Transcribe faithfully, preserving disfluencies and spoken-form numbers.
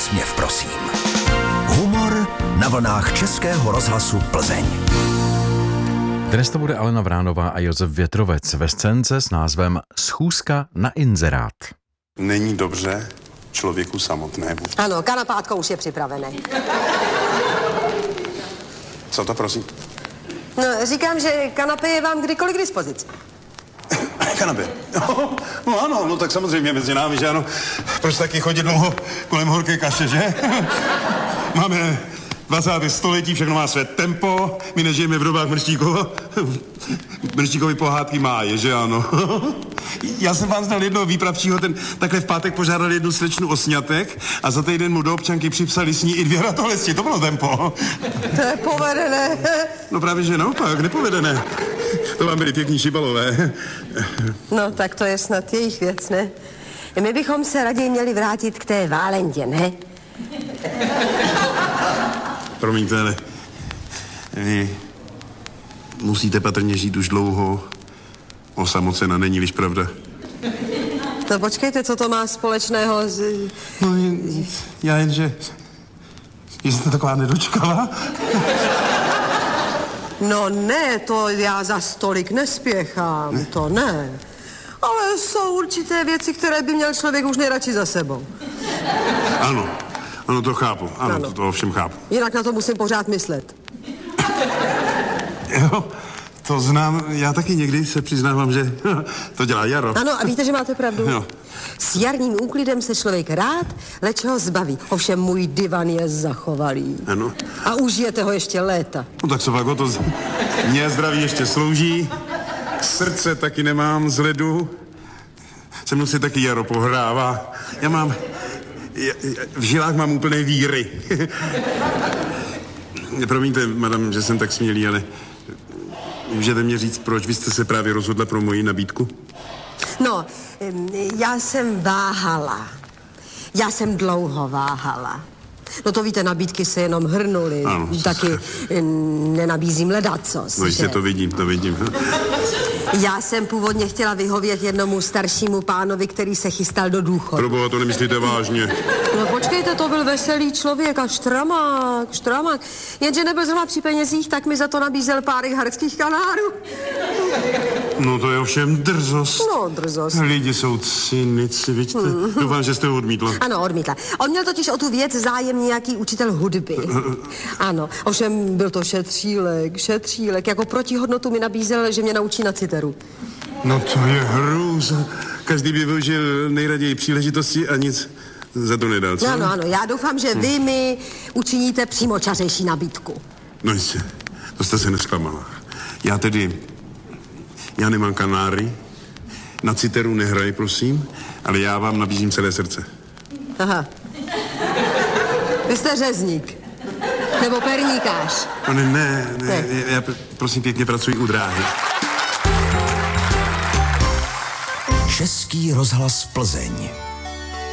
úsměv, prosím. Humor na vlnách Českého rozhlasu Plzeň. Dnes to bude Alena Vránová a Josef Větrovec ve scénce s názvem Schůzka na inzerát. Není dobře člověku samotnému. Ano, kanapátko už je připravené. Co to, prosím? No, říkám, že kanapé je vám kdykoliv k dispozici. Kanapé. No, no ano, no tak samozřejmě mezi námi, že ano. Proč taky chodit dlouho kolem horké kaše, že? Máme dvacáté století, všechno má své tempo, my nežijeme v dobách Mrštíkova. Mrštíkovy pohádky má je, že ano. Já jsem vám znal jednoho výpravčího, ten takhle v pátek požádal jednu slečnu o sňatek a za týden mu do občanky připsali s ní i dvě ratolesti, to bylo tempo. To je povedené. No právě, že naopak, nepovedené. To vám byli pěkní šibalové. No, tak to je snad jejich věc, ne? My bychom se raději měli vrátit k té Válentě, ne? Promiňte, ale vy musíte patrně žít už dlouho osamocena, není-liž pravda? No počkejte, co to má společného s... No, já jenže... Jste taková nedočkala? No ne, to já za stolik nespěchám, ne. To ne. Ale jsou určité věci, které by měl člověk už nejradši za sebou. Ano, ano, to chápu, ano, ano. To, to ovšem chápu. Jinak na to musím pořád myslet. Jo, to znám, já taky někdy se přiznávám, že to dělá Jaro. Ano, a víte, že máte pravdu? Jo. S jarním úklidem se člověk rád, leč ho zbaví. Ovšem můj divan je zachovalý. Ano. A užijete ho ještě léta. No tak se pak o to... Z... Mně zdraví ještě slouží, srdce taky nemám z ledu, se mnou si taky Jaro pohrává. Já mám... Já, v žilách mám úplné víry. Promiňte, madam, že jsem tak smělý, ale můžete mě říct, proč vy jste se právě rozhodla pro moji nabídku? No, já jsem váhala. Já jsem dlouho váhala. No to víte, nabídky se jenom hrnuly. Ano. Taky nenabízím ledacos. No jistě, to vidím, to vidím. Já jsem původně chtěla vyhovět jednomu staršímu pánovi, který se chystal do důchodu. Proboha, to nemyslíte vážně. No počkejte, to byl veselý člověk a štramák, štramák. Jenže nebyl zrovna při penězích, tak mi za to nabízel párek hrdských kanárů. No to je ovšem drzost. No, drzost. Lidi jsou cynici, vidíte? Mm. Doufám, že jste ho odmítla. Ano, odmítla. On měl totiž o tu věc zájem nějaký učitel hudby. Ano, ovšem byl to šetřílek, šetřílek. Jako protihodnotu mi nabízel, že mě naučí na citeru. No to je hrůza. Každý by využil nejraději příležitosti a nic za to nedal, co? Ano, ano, já doufám, že vy mi učiníte přímočařejší nabídku. No jistě, to jste se nesklamala. Já tedy, já nemám kanáry, na citeru nehraji, prosím, ale já vám nabízím celé srdce. Aha. Vy jste řezník. Nebo perníkář. No ne, ne, ne, ne. Já prosím pěkně pracuji u dráhy. Český rozhlas Plzeň.